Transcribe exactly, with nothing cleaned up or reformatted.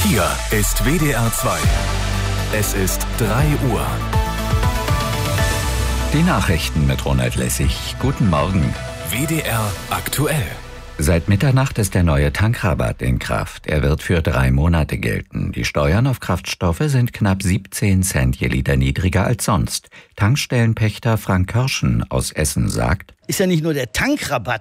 Hier ist W D R zwei. Es ist drei Uhr. Die Nachrichten mit Ronald Lessig. Guten Morgen. W D R aktuell. Seit Mitternacht ist der neue Tankrabatt in Kraft. Er wird für drei Monate gelten. Die Steuern auf Kraftstoffe sind knapp siebzehn Cent je Liter niedriger als sonst. Tankstellenpächter Frank Körschen aus Essen sagt: Ist ja nicht nur der Tankrabatt,